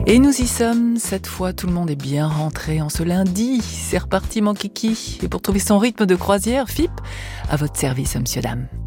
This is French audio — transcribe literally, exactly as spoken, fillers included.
Et nous y sommes, cette fois tout le monde est bien rentré en ce lundi, c'est reparti mon kiki. Et pour trouver son rythme de croisière, F I P, à votre service, monsieur, dame.